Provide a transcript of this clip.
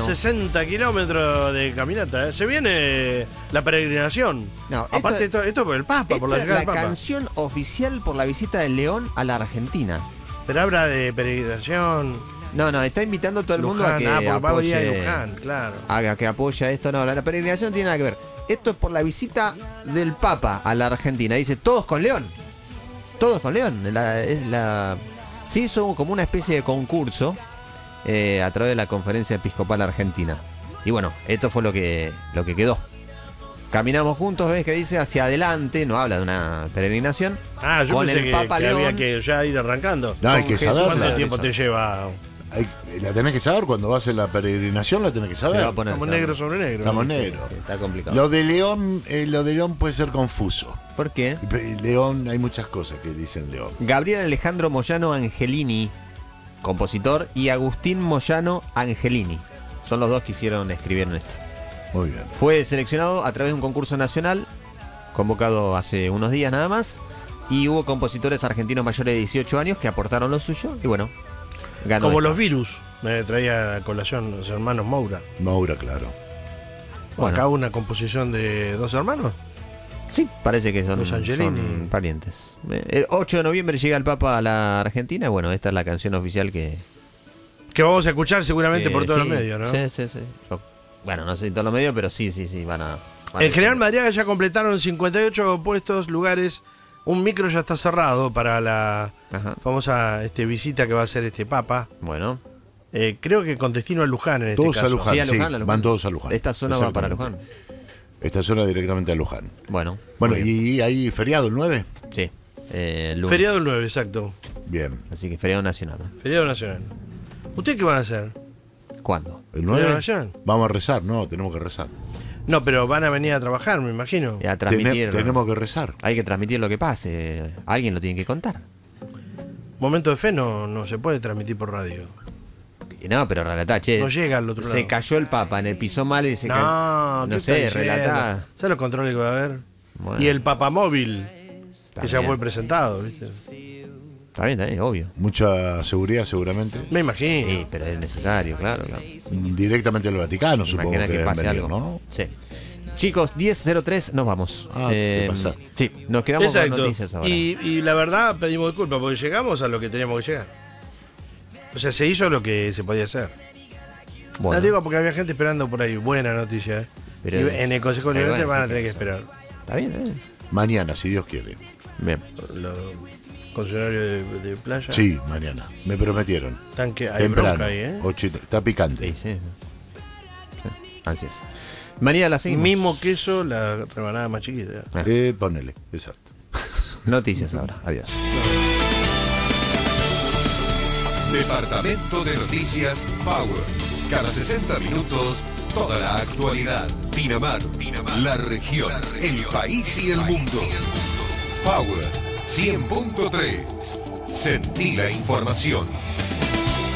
60 kilómetros de caminata, ¿eh? Se viene la peregrinación. No, aparte, esto por el Papa, por la esta es llegada la del Papa. canción oficial por la visita del León a la Argentina. Pero habla de peregrinación. No, está invitando a todo el mundo a que porque va a venir a apoye. Luján, claro. Haga que apoya esto. No, la peregrinación no tiene nada que ver. Esto es por la visita del Papa a la Argentina. Dice, todos con León. Todos con León. Se hizo como una especie de concurso a través de la Conferencia Episcopal Argentina. Y bueno, esto fue lo que quedó. Caminamos juntos, ves que dice hacia adelante, no habla de una peregrinación. Yo con pensé el que Papa León. había que ya ir arrancando. No, hay que Jesús, saberla. ¿Cuánto claro, tiempo eso. te lleva? La tenés que saber cuando vas en la peregrinación, la tenés que Se saber. va a poner, Estamos se va a negro poner. sobre negro. Estamos negros. Sí, está complicado. Lo de León puede ser confuso. ¿Por qué? León, hay muchas cosas que dicen León. Gabriel Alejandro Moyano Angelini, compositor, y Agustín Moyano Angelini. Son los dos que escribieron esto. Muy bien. Fue seleccionado a través de un concurso nacional, convocado hace unos días nada más, y hubo compositores argentinos mayores de 18 años que aportaron lo suyo, y bueno, ganó. Como esto. los virus, me traía a colación los hermanos Moura. Maura, claro. Bueno. Acá una composición de dos hermanos. Sí, parece que son Los Angelini. parientes. El 8 de noviembre llega el Papa a la Argentina, y bueno, esta es la canción oficial que vamos a escuchar seguramente por todos sí, los medios, ¿no? Sí. Bueno, no sé si todos los medios, pero sí, van a En General Madariaga ya completaron 58 puestos, lugares. Un micro ya está cerrado para la Ajá. famosa visita que va a hacer este Papa. Bueno, Creo que con destino a Luján en Todos este a caso. Luján, Sí, a sí, Luján, a Luján. van todos a Luján. esta zona va para Luján. Esta zona directamente a Luján. Bueno, Bueno, muy bien. y hay feriado el 9. Sí, lunes. Feriado el 9, exacto. Bien. Así que feriado nacional, ¿no? Feriado nacional. ¿Ustedes qué van a hacer? ¿Cuándo? El ¿Feriado 9. nacional? Vamos a rezar, no, tenemos que rezar. No, pero van a venir a trabajar, me imagino. A transmitir. Tenemos que rezar. Hay que transmitir lo que pase. Alguien lo tiene que contar. Momento de fe no se puede transmitir por radio. Y no, pero relatá, che. No llega al otro lado. Se cayó el Papa, en el pisó mal y se cayó. No, No ¿qué sé, está diciendo? relatá. ¿Sabes los controles que va a haber? Bueno. Y el papamóvil, Está que ya bien. fue presentado, ¿viste? Está bien, obvio. Mucha seguridad seguramente. Me imagino. Sí, pero es necesario, claro. Directamente al Vaticano, supongo Imagina que deben pase venir, algo. ¿no? Sí. Chicos, 10:03, nos vamos. ¿qué pasa? Sí, nos quedamos Exacto. con noticias ahora. Y la verdad pedimos disculpas porque llegamos a lo que teníamos que llegar. O sea, se hizo lo que se podía hacer. Bueno, La digo porque había gente esperando por ahí. Buena noticia. Pero- Y en el Consejo pero Liberante bueno, van a ¿qué tener que querés esperar. está bien. Mañana, si Dios quiere. Bien. Los concesionarios de playa. Sí, mañana. Me prometieron. Tanque, hay Temprano. bronca ahí, ¿eh? 8 está picante. Sí. Así es. María, la seguimos. Mismo queso, la rebanada más chiquita. Ponele, exacto. Noticias ahora. Adiós. Departamento de Noticias Power. Cada 60 minutos, toda la actualidad. Pinamar, la región, el país y el mundo. Power 100.3. Sentí la información.